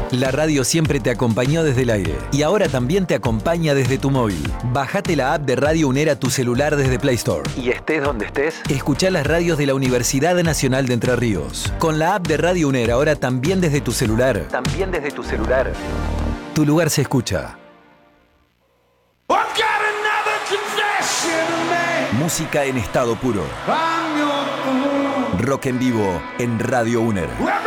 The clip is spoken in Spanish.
La radio siempre te acompañó desde el aire y ahora también te acompaña desde tu móvil. Bajate la app de Radio UNER a tu celular desde Play Store. Y estés donde estés, escuchá las radios de la Universidad Nacional de Entre Ríos. Con la app de Radio UNER ahora también desde tu celular. Tu lugar se escucha. Música en estado puro. Rock en vivo en Radio UNER.